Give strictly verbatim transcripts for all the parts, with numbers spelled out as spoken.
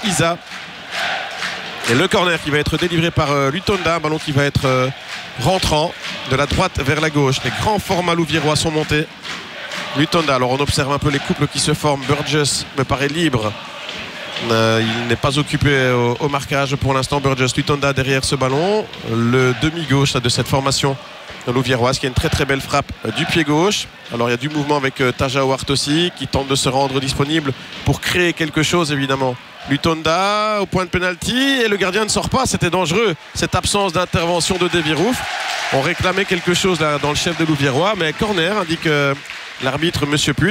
Isa. Et le corner qui va être délivré par euh, Lutonda, un ballon qui va être euh, rentrant de la droite vers la gauche. Les grands formats louviérois sont montés. Lutonda, alors on observe un peu les couples qui se forment. Burgess me paraît libre. Euh, il n'est pas occupé au, au marquage pour l'instant. Burgess, Lutonda derrière ce ballon. Le demi-gauche de cette formation louviéroise qui a une très très belle frappe du pied gauche. Alors il y a du mouvement avec euh, Taja Howard aussi qui tente de se rendre disponible pour créer quelque chose évidemment. Lutonda au point de pénalty et le gardien ne sort pas, c'était dangereux cette absence d'intervention de Davy Roof. On réclamait quelque chose là dans le chef de Louviérois, mais corner indique euh, l'arbitre Monsieur Put.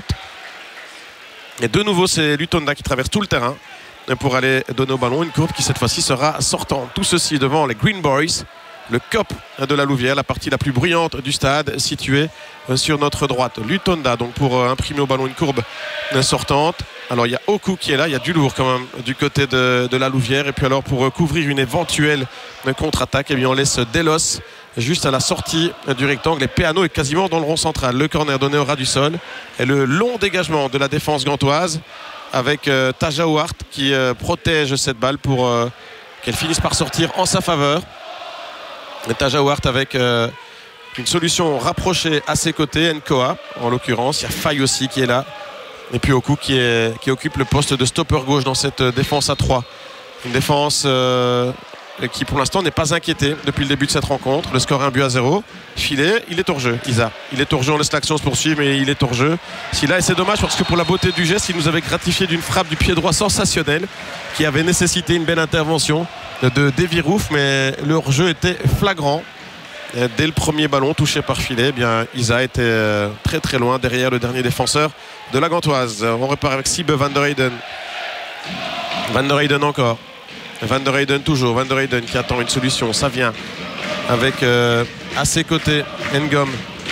Et de nouveau c'est Lutonda qui traverse tout le terrain pour aller donner au ballon une courbe qui cette fois-ci sera sortante. Tout ceci devant les Green Boys, le C O P de la Louvière, la partie la plus bruyante du stade située sur notre droite. Lutonda donc pour euh, imprimer au ballon une courbe euh, sortante. Alors il y a Oku qui est là, il y a du lourd quand même du côté de, de la Louvière. Et puis alors pour euh, couvrir une éventuelle euh, contre-attaque, eh bien on laisse Delos juste à la sortie euh, du rectangle. Et Peano est quasiment dans le rond central. Le corner donné au ras du sol. Et le long dégagement de la défense gantoise avec euh, Taja Howard qui euh, protège cette balle pour euh, qu'elle finisse par sortir en sa faveur. Et Taja Howard avec euh, une solution rapprochée à ses côtés, Nkoa en l'occurrence. Il y a Faye aussi qui est là. Et puis Oku qui, est, qui occupe le poste de stopper gauche dans cette défense à trois. Une défense euh, qui pour l'instant n'est pas inquiétée depuis le début de cette rencontre. Le score est un but à zéro. Filet, il est hors jeu, Isa. Il est hors jeu, on laisse l'action se poursuivre, mais il est hors jeu. Si là, et c'est dommage parce que pour la beauté du geste, il nous avait gratifié d'une frappe du pied droit sensationnelle qui avait nécessité une belle intervention de Davy Roof, mais le hors-jeu était flagrant. Et dès le premier ballon touché par Filet, eh bien Isa était très très loin derrière le dernier défenseur de la Gantoise. On repart avec Sibbe Van der Heyden. Van der Heyden encore. Van der Heyden toujours. Van der Heyden qui attend une solution. Ça vient avec euh, à ses côtés Ngom.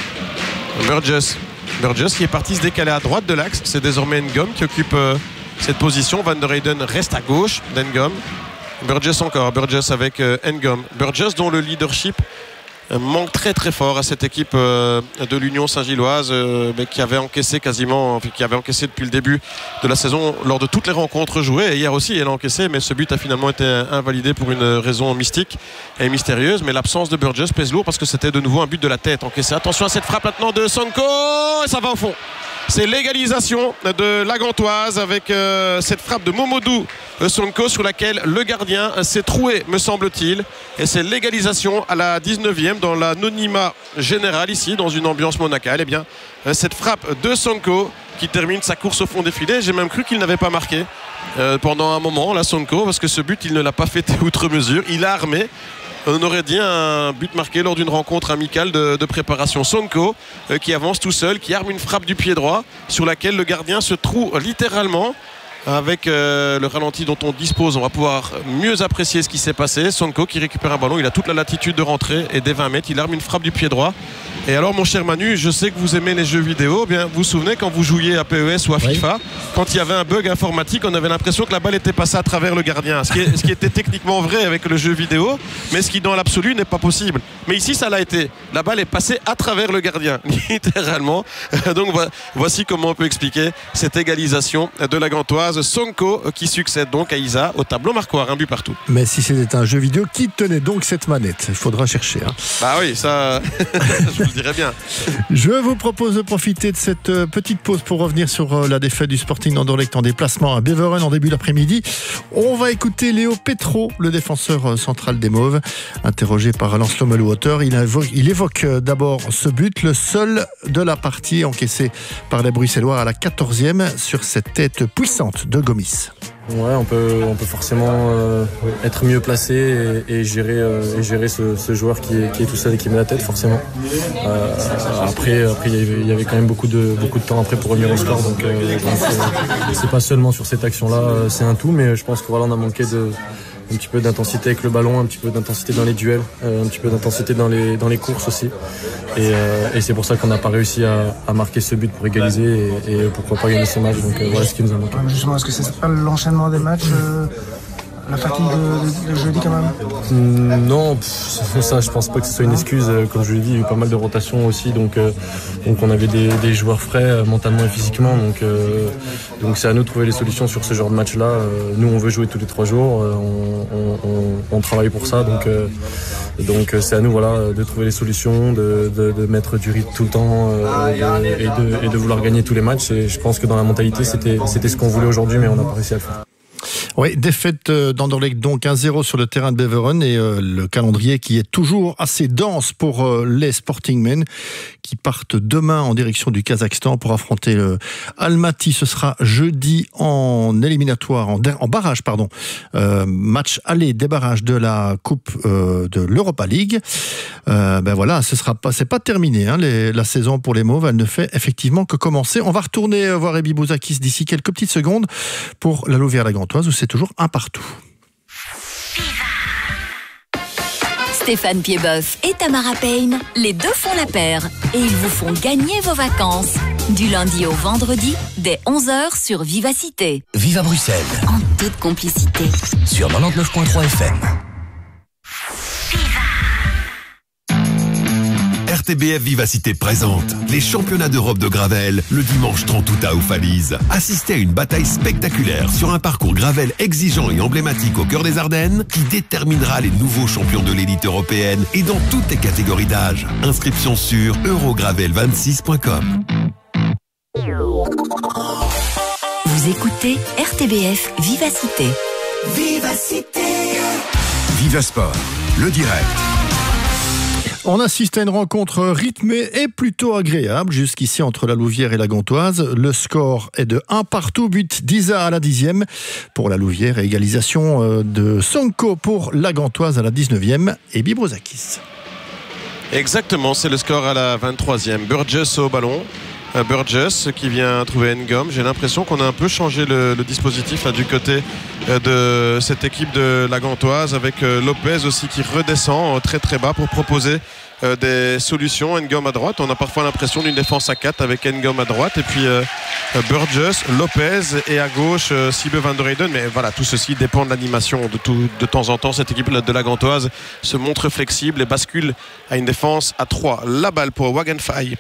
Burgess. Burgess qui est parti se décaler à droite de l'axe. C'est désormais Ngom qui occupe euh, cette position. Van der Heyden reste à gauche d'Ngom. Burgess encore, Burgess avec euh, Ngom. Burgess dont le leadership euh, manque très très fort à cette équipe euh, de l'Union Saint-Gilloise euh, mais qui avait encaissé quasiment, enfin, qui avait encaissé depuis le début de la saison lors de toutes les rencontres jouées. Et hier aussi elle a encaissé, mais ce but a finalement été invalidé pour une raison mystique et mystérieuse. Mais l'absence de Burgess pèse lourd parce que c'était de nouveau un but de la tête encaissé. Attention à cette frappe maintenant de Sonko et ça va au fond. C'est l'égalisation de la Gantoise avec euh, cette frappe de Momodou Sonko sur laquelle le gardien s'est troué, me semble-t-il. Et c'est l'égalisation à la dix-neuvième dans l'anonymat général ici, dans une ambiance monacale. Et bien, cette frappe de Sonko qui termine sa course au fond des filets. J'ai même cru qu'il n'avait pas marqué euh, pendant un moment, là, Sonko, parce que ce but, il ne l'a pas fêté outre mesure. Il a armé. On aurait dit un but marqué lors d'une rencontre amicale de, de préparation. Sonko euh, qui avance tout seul, qui arme une frappe du pied droit sur laquelle le gardien se trouve littéralement. Avec euh, le ralenti dont on dispose, on va pouvoir mieux apprécier ce qui s'est passé. Sonko qui récupère un ballon, il a toute la latitude de rentrer et dès vingt mètres, il arme une frappe du pied droit. Et alors mon cher Manu, je sais que vous aimez les jeux vidéo. Bien, vous vous souvenez quand vous jouiez à P E S ou à FIFA, oui, quand il y avait un bug informatique, on avait l'impression que la balle était passée à travers le gardien. Ce qui, est, ce qui était techniquement vrai avec le jeu vidéo, mais ce qui dans l'absolu n'est pas possible. Mais ici, ça l'a été. La balle est passée à travers le gardien, littéralement. Donc voici comment on peut expliquer cette égalisation de la Gantoise. Sonko qui succède donc à Isa au tableau marquoir, un but partout. Mais si c'était un jeu vidéo, qui tenait donc cette manette? Il faudra chercher. Hein. Bah oui, ça, je vous le dirais bien. Je vous propose de profiter de cette petite pause pour revenir sur la défaite du Sporting d'Anderlecht en déplacement à Beveren en début d'après-midi. On va écouter Léo Petro, le défenseur central des Mauves, interrogé par Lancelot Mellouauteur. Il évoque, il évoque d'abord ce but, le seul de la partie encaissé par les Bruxellois à la quatorzième sur cette tête puissante de Gomis. Ouais, on peut, on peut forcément euh, être mieux placé et, et gérer, euh, et gérer ce, ce joueur qui est, qui est tout seul et qui met la tête, forcément. Euh, après, après il y avait, il y avait quand même beaucoup de, beaucoup de temps après pour revenir au score, donc, euh, donc euh, c'est pas seulement sur cette action-là, euh, c'est un tout, mais je pense que voilà, on a manqué de un petit peu d'intensité avec le ballon, un petit peu d'intensité dans les duels, euh, un petit peu d'intensité dans les, dans les courses aussi. Et, euh, et c'est pour ça qu'on n'a pas réussi à, à marquer ce but pour égaliser et, et pourquoi pas gagner ce match. Donc euh, voilà ce qui nous a manqué. Justement, est-ce que c'est pas l'enchaînement des matchs euh, la fatigue de, de jeudi quand même? Mmh, non, pff, ça je pense pas que ce soit une excuse. Comme je l'ai dit, il y a eu pas mal de rotations aussi, donc, euh, donc on avait des, des joueurs frais euh, mentalement et physiquement, donc euh, donc c'est à nous de trouver les solutions sur ce genre de match-là. Euh, nous on veut jouer tous les trois jours, euh, on, on, on, on travaille pour ça, donc euh, donc c'est à nous voilà de trouver les solutions, de, de, de mettre du rythme tout le temps euh, de, et, de, et de vouloir gagner tous les matchs. Et je pense que dans la mentalité c'était c'était ce qu'on voulait aujourd'hui, mais on n'a pas réussi à le faire. Oui, défaite d'Anderlecht donc un zéro sur le terrain de Beveren et euh, le calendrier qui est toujours assez dense pour euh, les Sportingmen qui partent demain en direction du Kazakhstan pour affronter le Almaty. Ce sera jeudi en éliminatoire, en, en barrage, pardon. Euh, match aller des barrages de la Coupe euh, de l'Europa League. Euh, ben voilà, ce sera pas, c'est pas terminé. Hein, les, la saison pour les Mauves, elle ne fait effectivement que commencer. On va retourner voir Ebi Bouzakis d'ici quelques petites secondes pour la Louvière-la-Gantoise où c'est toujours un partout. Stéphane Piedboeuf et Tamara Payne, les deux font la paire et ils vous font gagner vos vacances. Du lundi au vendredi, dès onze heures sur Vivacité. Vive à Bruxelles. En toute complicité. Sur quatre-vingt-dix-neuf virgule trois F M. R T B F Vivacité présente les championnats d'Europe de Gravel le dimanche trente août à Oufalise. Assistez à une bataille spectaculaire sur un parcours Gravel exigeant et emblématique au cœur des Ardennes qui déterminera les nouveaux champions de l'élite européenne et dans toutes les catégories d'âge. Inscription sur eurogravel vingt-six point com. Vous écoutez R T B F Vivacité. Vivacité. Vivasport, le direct. On assiste à une rencontre rythmée et plutôt agréable jusqu'ici entre la Louvière et la Gantoise. Le score est de un partout, but d'Isa à la dixième pour la Louvière et égalisation de Sonko pour la Gantoise à la dix-neuvième et Bibrozakis. Exactement, c'est le score à la vingt-troisième. Burgess au ballon. Burgess qui vient trouver Ngom. J'ai l'impression qu'on a un peu changé le, le dispositif là, du côté de cette équipe de la Gantoise avec Lopez aussi qui redescend très très bas pour proposer euh, des solutions. Ngom à droite, on a parfois l'impression d'une défense à quatre avec Ngom à droite et puis euh, Burgess, Lopez et à gauche euh, Sibe van der Heyden. Mais voilà, tout ceci dépend de l'animation. De, tout, de temps en temps, cette équipe de la Gantoise se montre flexible et bascule à une défense à trois. La balle pour Wagan Faye.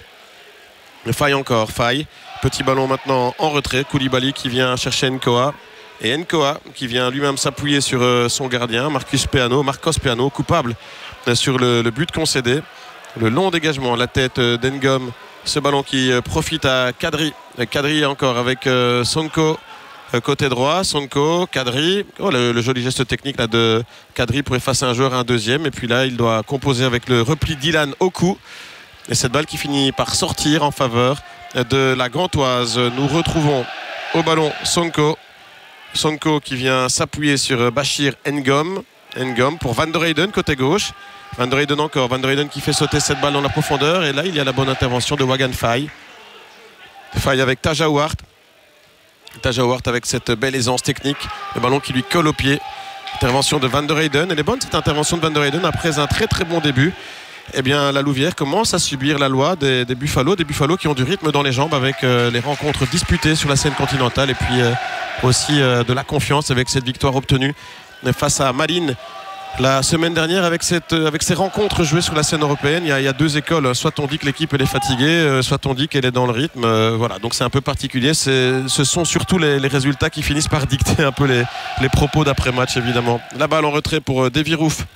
Faye encore, Faye. Petit ballon maintenant en retrait. Koulibaly qui vient chercher Nkoa. Et Nkoa qui vient lui-même s'appuyer sur euh, son gardien, Marcus Peano, Marcos Peano, coupable euh, sur le, le but concédé. Le long dégagement, la tête euh, d'Ngom. Ce ballon qui euh, profite à Kadri. Kadri encore avec euh, Sonko euh, côté droit. Sonko, Kadri. Oh, le, le joli geste technique là, de Kadri pour effacer un joueur à un deuxième. Et puis là, il doit composer avec le repli d'Ilan au cou. Et cette balle qui finit par sortir en faveur de la Gantoise. Nous retrouvons au ballon Sonko. Sonko qui vient s'appuyer sur Bachir Ngom. Ngom pour Van der Heyden côté gauche. Van der Heyden encore. Van der Heyden qui fait sauter cette balle dans la profondeur. Et là, il y a la bonne intervention de Wagan Faye. Faye avec Taja Howard. Taja Howard avec cette belle aisance technique. Le ballon qui lui colle au pied. Intervention de Van der Heyden. Elle est bonne cette intervention de Van der Heyden après un très très bon début. Eh bien, la Louvière commence à subir la loi des, des Buffalo, des Buffalo qui ont du rythme dans les jambes avec euh, les rencontres disputées sur la scène continentale et puis euh, aussi euh, de la confiance avec cette victoire obtenue face à Malines la semaine dernière avec, cette, avec ces rencontres jouées sur la scène européenne. Il y a, il y a deux écoles, soit on dit que l'équipe elle est fatiguée, euh, soit on dit qu'elle est dans le rythme. Euh, voilà, donc c'est un peu particulier. C'est, ce sont surtout les, les résultats qui finissent par dicter un peu les, les propos d'après-match évidemment. La balle en retrait pour euh, Davy Roof.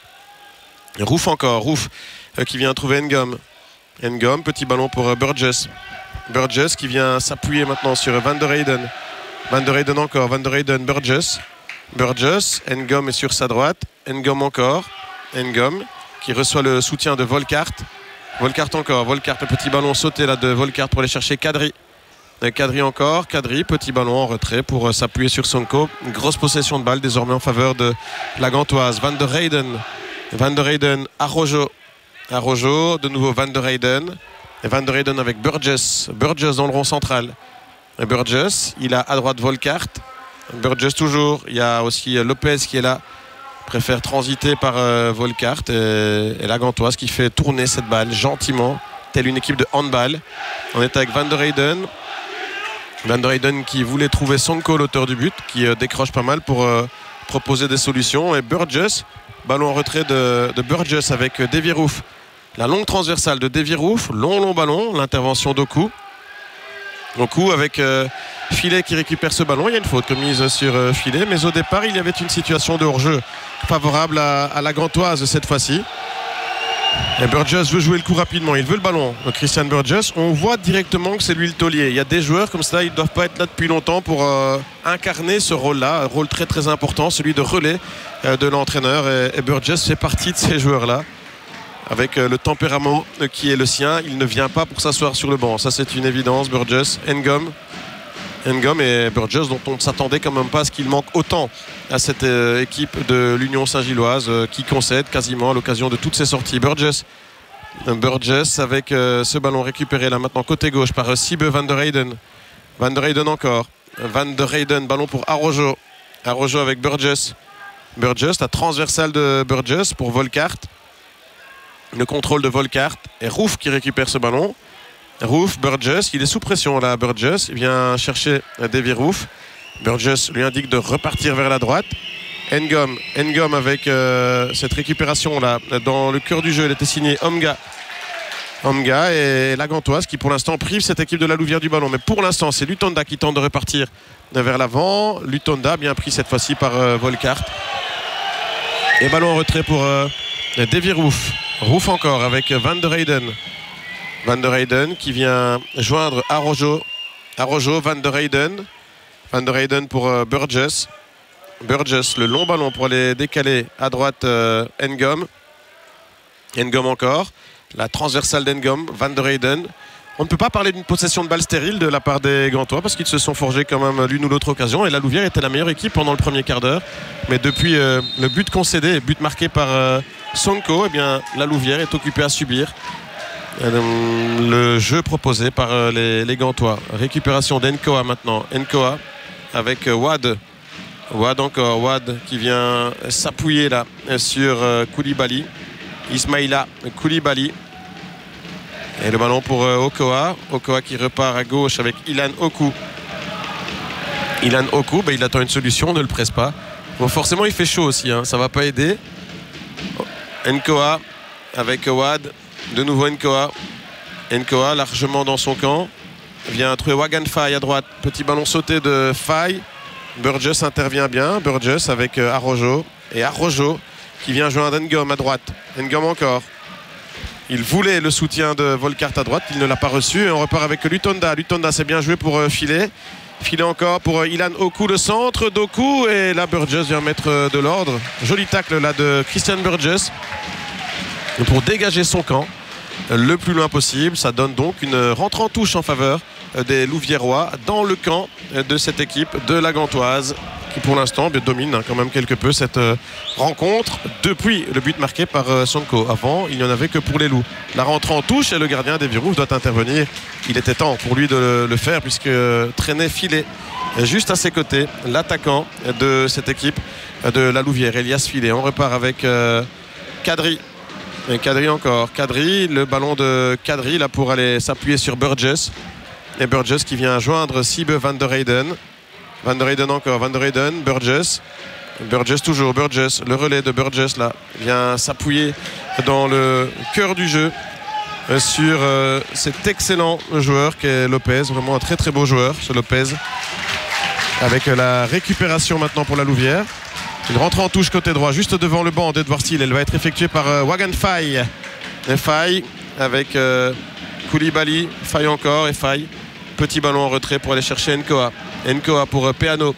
Roof encore, Roof euh, qui vient trouver Ngom. Ngom, petit ballon pour euh, Burgess. Burgess qui vient s'appuyer maintenant sur Van der Heyden. Van der Heyden encore, Van der Heyden, Burgess. Burgess, Ngom est sur sa droite. Ngom encore. Ngom qui reçoit le soutien de Volkart. Volkart encore, Volkart, le petit ballon sauté là de Volkart pour aller chercher Kadri. Kadri encore, Kadri, petit ballon en retrait pour euh, s'appuyer sur Sonko. Une grosse possession de balle désormais en faveur de la Gantoise. Van der Heyden. Van der Heyden à Rojo. À Rojo, de nouveau Van der Heyden. Et Van der Heyden avec Burgess. Burgess dans le rond central. Et Burgess, il a à droite Volkart. Burgess toujours. Il y a aussi Lopez qui est là. Préfère transiter par euh, Volkart. Et, et la Gantoise qui fait tourner cette balle gentiment, telle une équipe de handball. On est avec Van der Heyden. Van der Heyden qui voulait trouver Sonko, l'auteur du but, qui euh, décroche pas mal pour... Euh, proposer des solutions. Et Burgess, ballon en retrait de, de Burgess avec Davy Roof. La longue transversale de Davy Roof, long long ballon, l'intervention d'Oku. Oku avec euh, Filet qui récupère ce ballon. Il y a une faute commise sur euh, Filet, mais au départ il y avait une situation de hors-jeu favorable à, à la Gantoise cette fois-ci. Et Burgess veut jouer le coup rapidement, il veut le ballon. Donc Christian Burgess, on voit directement que c'est lui le taulier. Il y a des joueurs comme ça, ils ne doivent pas être là depuis longtemps pour euh, incarner ce rôle-là, un rôle très très important, celui de relais euh, de l'entraîneur. Et, et Burgess fait partie de ces joueurs-là. Avec euh, le tempérament euh, qui est le sien, il ne vient pas pour s'asseoir sur le banc. Ça c'est une évidence. Burgess, Ngom. Ngom et Burgess dont on ne s'attendait quand même pas à ce qu'il manque autant à cette euh, équipe de l'Union Saint-Gilloise euh, qui concède quasiment à l'occasion de toutes ses sorties. Burgess, Burgess avec euh, ce ballon récupéré là maintenant côté gauche par euh, Sibe Van der Heyden. Van der Heyden encore. Van der Heyden, ballon pour Arrojo. Arrojo avec Burgess. Burgess, la transversale de Burgess pour Volkart. Le contrôle de Volkart et Roof qui récupère ce ballon. Roof, Burgess, il est sous pression là, Burgess. Il vient chercher Davy Roof. Burgess lui indique de repartir vers la droite. Ngom, Ngom avec euh, cette récupération là dans le cœur du jeu. Il était signé Omga. Omga et la Gantoise qui pour l'instant prive cette équipe de la Louvière du ballon. Mais pour l'instant, c'est Lutonda qui tente de repartir vers l'avant. Lutonda bien pris cette fois-ci par euh, Volkart. Et ballon en retrait pour euh, Davy Roof. Roof encore avec Van der Heyden. Van der Heyden qui vient joindre Arrojo. Arrojo, Van der Heyden. Van der Heyden pour euh, Burgess. Burgess, le long ballon pour aller décaler à droite euh, Ngom. Ngom encore. La transversale d'Ngom, Van der Heyden. On ne peut pas parler d'une possession de balle stérile de la part des Gantois parce qu'ils se sont forgés quand même l'une ou l'autre occasion. Et la Louvière était la meilleure équipe pendant le premier quart d'heure. Mais depuis euh, le but concédé, but marqué par euh, Sonko, eh bien, la Louvière est occupée à subir euh, le jeu proposé par euh, les, les Gantois. Récupération d'Nkoa maintenant. Nkoa avec euh, Wad. Wad encore. Wad qui vient s'appuyer là sur euh, Koulibaly. Ismaïla Koulibaly. Et le ballon pour euh, Okoa. Okoa qui repart à gauche avec Ilan Oku. Ilan Oku, bah, il attend une solution, ne le presse pas. Bon, forcément, il fait chaud aussi, hein, ça ne va pas aider. Nkoa avec Wad. De nouveau Nkoa. Nkoa largement dans son camp. Vient trouver Wagan Faye à droite. Petit ballon sauté de Faye. Burgess intervient bien. Burgess avec euh, Arrojo. Et Arrojo qui vient joindre Ngom à droite. Ngom encore. Il voulait le soutien de Volkart à droite, il ne l'a pas reçu. Et on repart avec Lutonda. Lutonda, c'est bien joué pour euh, Filet. Filet encore pour euh, Ilan Oku, le centre d'Oku. Et là, Burgess vient mettre euh, de l'ordre. Joli tacle là de Christian Burgess pour dégager son camp le plus loin possible. Ça donne donc une rentre en touche en faveur des Louviérois dans le camp de cette équipe de la Gantoise qui pour l'instant domine hein, quand même quelque peu cette euh, rencontre depuis le but marqué par euh, Sonko. Avant, il n'y en avait que pour les Loups. La rentrée en touche et le gardien Davy Roof doit intervenir. Il était temps pour lui de le, le faire puisque euh, traînait Filet juste à ses côtés, l'attaquant de cette équipe de la Louvière, Elias Filet. On repart avec euh, Kadri. Et Kadri encore. Kadri, le ballon de Kadri là pour aller s'appuyer sur Burgess. Et Burgess qui vient joindre Sibe Van der Heyden. Van der Heyden encore, Van der Heyden, Burgess. Burgess toujours, Burgess, le relais de Burgess là vient s'appuyer dans le cœur du jeu sur euh, cet excellent joueur qu'est Lopez. Vraiment un très très beau joueur ce Lopez. Avec la récupération maintenant pour la Louvière. Une rentrée en touche côté droit, juste devant le banc d'Edouard Steele. Elle va être effectuée par euh, Wagan Faye. Et Faye avec euh, Koulibaly, Faye encore et Faye. Petit ballon en retrait pour aller chercher Nkoa. Nkoa pour euh, Peano.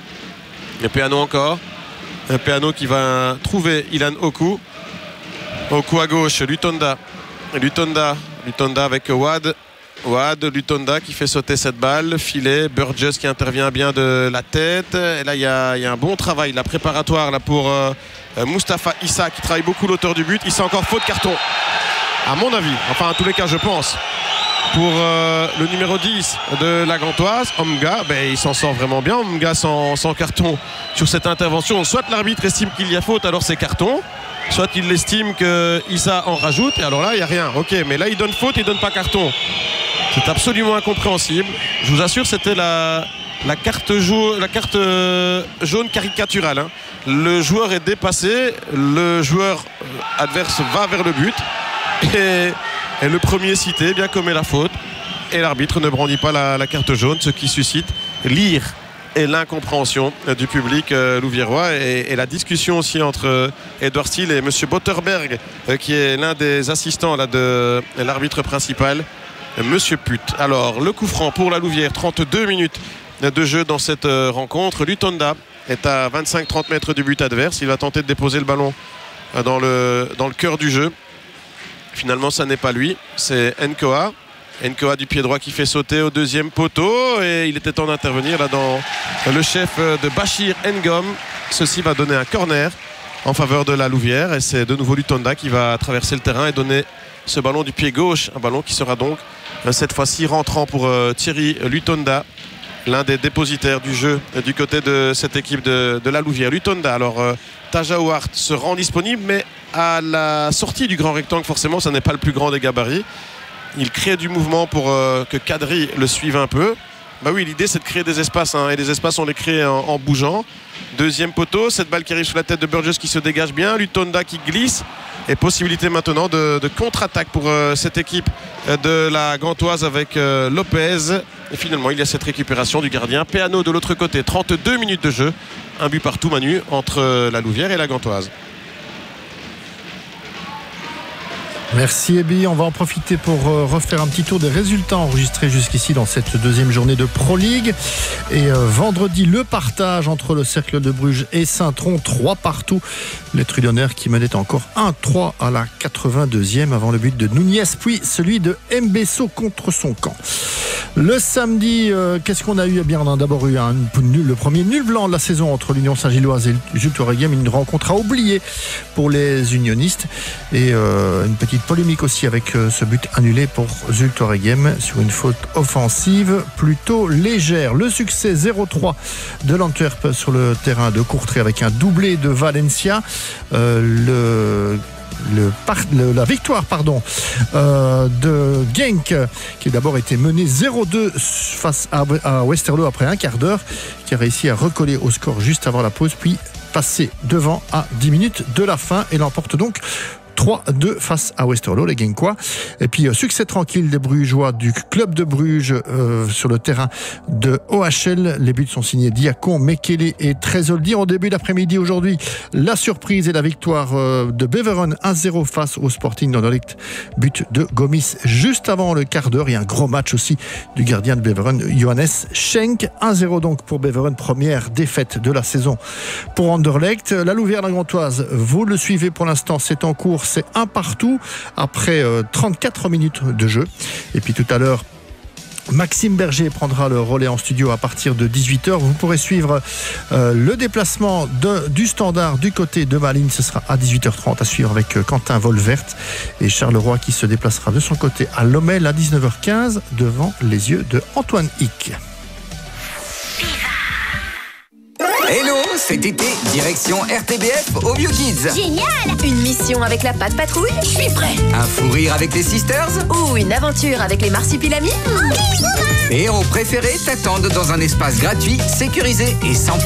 Et Peano encore. Un Peano qui va trouver Ilan Oku. Oku à gauche, Lutonda. Lutonda, Lutonda avec Wad. Wad, Lutonda qui fait sauter cette balle. Filet, Burgess qui intervient bien de la tête. Et là, il y, y a un bon travail, la préparatoire là, pour euh, Mustapha Issa qui travaille beaucoup l'auteur du but. Issa encore faute carton. À mon avis, enfin en tous les cas, je pense. Pour euh, le numéro dix de la Gantoise, Omga, ben, il s'en sort vraiment bien. Omga sans, sans carton sur cette intervention. Soit l'arbitre estime qu'il y a faute, alors c'est carton. Soit il estime que Issa en rajoute. Et alors là, il n'y a rien. Ok, mais là, il donne faute, il ne donne pas carton. C'est absolument incompréhensible. Je vous assure, c'était la, la carte, jaune, la carte jaune caricaturale. Hein. Le joueur est dépassé, le joueur adverse va vers le but et, et le premier cité bien commet la faute et l'arbitre ne brandit pas la, la carte jaune, ce qui suscite l'ire et l'incompréhension du public euh, louviérois et, et la discussion aussi entre euh, Edouard Steele et M. Botterberg euh, qui est l'un des assistants là, de l'arbitre principal, M. Put. Alors le coup franc pour la Louvière, trente-deux minutes de jeu dans cette euh, rencontre. Lutonda est à vingt-cinq à trente mètres du but adverse, il va tenter de déposer le ballon euh, dans, le, dans le cœur du jeu. Finalement ça n'est pas lui, c'est Nkoa. Nkoa du pied droit qui fait sauter au deuxième poteau et il était temps d'intervenir là dans le chef de Bachir Ngom. Ceci va donner un corner en faveur de la Louvière et c'est de nouveau Lutonda qui va traverser le terrain et donner ce ballon du pied gauche, un ballon qui sera donc cette fois-ci rentrant pour Thierry Lutonda, l'un des dépositaires du jeu du côté de cette équipe de, de la Louvière. Lutonda, alors euh, Taja Ouart se rend disponible mais à la sortie du grand rectangle forcément ça n'est pas le plus grand des gabarits. Il crée du mouvement pour euh, que Kadri le suive un peu. Bah oui, l'idée c'est de créer des espaces hein, et des espaces on les crée en, en bougeant. Deuxième poteau, cette balle qui arrive sous la tête de Burgess qui se dégage bien, Lutonda qui glisse et possibilité maintenant de, de contre-attaque pour euh, cette équipe euh, de la Gantoise avec euh, Lopez. Et finalement il y a cette récupération du gardien Peano de l'autre côté. Trente-deux minutes de jeu, un but partout Manu entre euh, la Louvière et la Gantoise. Merci Ebi, on va en profiter pour euh, refaire un petit tour des résultats enregistrés jusqu'ici dans cette deuxième journée de Pro League. Et euh, vendredi, le partage entre le Cercle de Bruges et Saint-Tron, trois partout. Les Trudonnaires qui menaient encore un trois à la quatre-vingt-deuxième avant le but de Nunez, puis celui de Mbesso contre son camp. Le samedi, euh, qu'est-ce qu'on a eu? Eh bien, on a d'abord eu un nul, le premier nul blanc de la saison entre l'Union Saint-Gilloise et Jules Touareg-Ghem, une rencontre à oublier pour les unionistes. Et euh, une petite polémique aussi avec euh, ce but annulé pour Jules Touareg-Ghem sur une faute offensive plutôt légère. Le succès zéro trois de l'Antwerp sur le terrain de Courtrai avec un doublé de Valencia. Euh, le Le par, le, la victoire pardon, euh, de Genk qui a d'abord été mené zéro deux face à, à Westerlo après un quart d'heure, qui a réussi à recoller au score juste avant la pause puis passer devant à dix minutes de la fin et l'emporte donc trois deux face à Westerlo, les Genkois. Et puis, euh, succès tranquille des Brugeois du club de Bruges euh, sur le terrain de O H L. Les buts sont signés Diacon, Mekele et Tresoldi. En début d'après-midi aujourd'hui, la surprise et la victoire euh, de Beveren un zéro face au Sporting d'Anderlecht. But de Gomis juste avant le quart d'heure. Et un gros match aussi du gardien de Beveren, Johannes Schenk. un zéro donc pour Beveren, première défaite de la saison pour Anderlecht. La Louvière, la Gantoise, vous le suivez pour l'instant, c'est en cours. C'est un partout après euh, trente-quatre minutes de jeu. Et puis tout à l'heure, Maxime Berger prendra le relais en studio à partir de dix-huit heures. Vous pourrez suivre euh, le déplacement de, du Standard du côté de Malines. Ce sera à dix-huit heures trente à suivre avec euh, Quentin Volvert et Charleroi qui se déplacera de son côté à Lommel à dix-neuf heures quinze devant les yeux de Antoine Hick. Hello, cet été, direction R T B F au BioKids. Génial! Une mission avec la Patte Patrouille? Je suis prêt! Un fou rire avec les Sisters? Ou une aventure avec les Marsupilamis? Tes héros préférés t'attendent dans un espace gratuit, sécurisé et sans